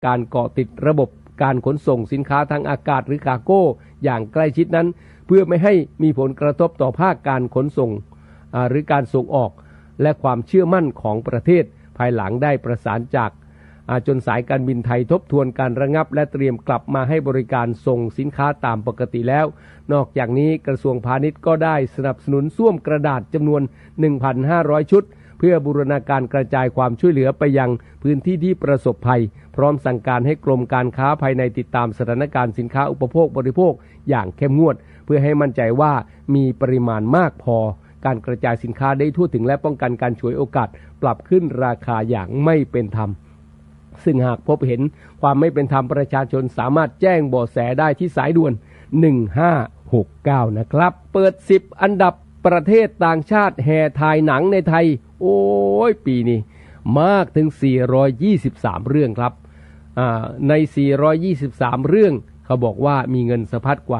การเกาะติดระบบการขนส่งสินค้าทางอากาศหรือคาร์โก้อย่างใกล้ชิดนั้นเพื่อไม่ให้มีผลกระทบต่อภาคการขนส่งหรือการส่งออกและความเชื่อมั่นของประเทศภายหลังได้ประสานจากจนสายการบินไทยทบทวนการระงับและเตรียมกลับมาให้บริการส่งสินค้าตามปกติแล้วนอกจากนี้กระทรวงพาณิชย์ก็ได้สนับสนุนส้วมกระดาษจำนวน 1,500 ชุดเพื่อบูรณาการกระจายความช่วยเหลือไปยังพื้นที่ที่ประสบภัยพร้อมสั่งการให้กรมการค้าภายในติดตามสถานการณ์สินค้าอุปโภคบริโภคอย่างเข้มงวดเพื่อให้มั่นใจว่ามีปริมาณมากพอการกระจายสินค้าได้ทั่วถึงและป้องกันการฉวยโอกาสปรับขึ้นราคาอย่างไม่เป็นธรรมซึ่งหากพบเห็นความไม่เป็นธรรมประชาชนสามารถแจ้งเบาะแสได้ที่สายด่วน1569นะครับเปิด10อันดับประเทศต่างชาติแห่ถ่ายหนังในไทยโอ้ยปีนี้มากถึง423เรื่องครับใน423เรื่องเขาบอกว่ามีเงินสะพัดกว่า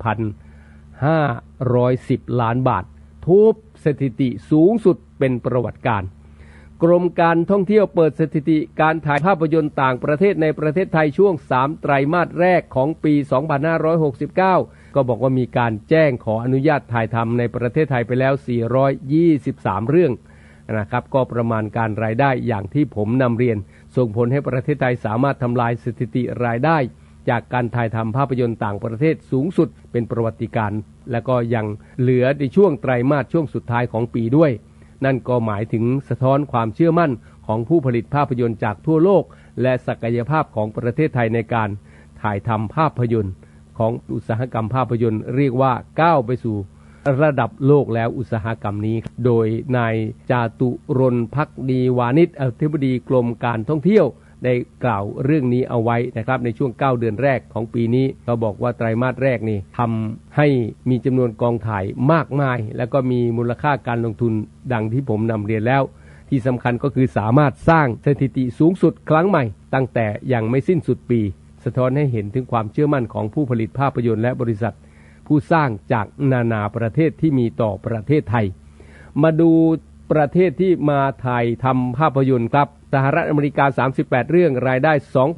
7,510 ล้านบาททุบสถิติสูงสุดเป็นประวัติการกรมการท่องเที่ยวเปิดสถิติการถ่ายภาพยนตร์ต่างประเทศในประเทศไทยช่วง3ไตรมาสแรกของปี2569ก็บอกว่ามีการแจ้งขออนุญาตถ่ายทำในประเทศไทยไปแล้ว423เรื่องนะครับก็ประมาณการรายได้อย่างที่ผมนำเรียนส่งผลให้ประเทศไทยสามารถทำลายสถิติรายได้จากการถ่ายทำภาพยนตร์ต่างประเทศสูงสุดเป็นประวัติการณ์และก็ยังเหลือในช่วงไตรมาสช่วงสุดท้ายของปีด้วยนั่นก็หมายถึงสะท้อนความเชื่อมั่นของผู้ผลิตภาพยนตร์จากทั่วโลกและศักยภาพของประเทศไทยในการถ่ายทำภาพยนตร์ของอุตสาหกรรมภาพยนตร์เรียกว่าก้าวไปสู่ระดับโลกแล้วอุตสาหกรรมนี้โดยนายจาตุรนต์ ภักดีวานิชอธิบดีกรมการท่องเที่ยวได้กล่าวเรื่องนี้เอาไว้นะครับในช่วง9เดือนแรกของปีนี้เขาบอกว่าไตรมาสแรกนี่ทำให้มีจำนวนกองถ่ายมากมายแล้วก็มีมูลค่าการลงทุนดังที่ผมนำเรียนแล้วที่สำคัญก็คือสามารถสร้างสถิติสูงสุดครั้งใหม่ตั้งแต่ยังไม่สิ้นสุดปีสะท้อนให้เห็นถึงความเชื่อมั่นของผู้ผลิตภาพยนตร์และบริษัทผู้สร้างจากนานาประเทศที่มีต่อประเทศไทยมาดูประเทศที่มาถ่ายทำภาพยนตร์ครับสหรัฐอเมริกา38เรื่องรายได้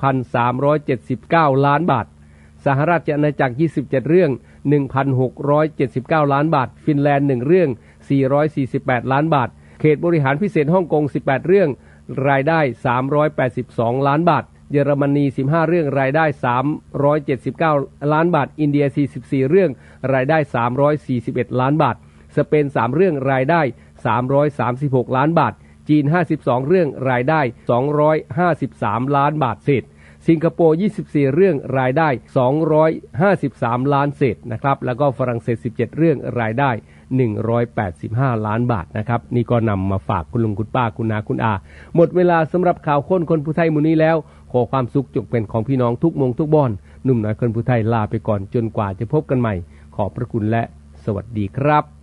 2,379 ล้านบาทสหราชอาณาจักร27เรื่อง 1,679 ล้านบาทฟินแลนด์1เรื่อง448ล้านบาทเขตบริหารพิเศษฮ่องกง18เรื่องรายได้382ล้านบาทเยอรมนี15เรื่องรายได้379ล้านบาทอินเดีย44เรื่องรายได้341ล้านบาทสเปน3เรื่องรายได้336ล้านบาทจีน52เรื่องรายได้253ล้านบาทเศษสิงคโปร์24เรื่องรายได้253ล้านเศษนะครับแล้วก็ฝรั่งเศส17เรื่องรายได้185ล้านบาทนะครับนี่ก็นำมาฝากคุณลุงคุณป้าคุณนาคุณอาหมดเวลาสำหรับข่าวค้นคนผู้ไทยมื้อนี้แล้วขอความสุขจงเป็นของพี่น้องทุกมงทุกบ้านหนุ่มน้อยคนผู้ไทยลาไปก่อนจนกว่าจะพบกันใหม่ขอบพระคุณและสวัสดีครับ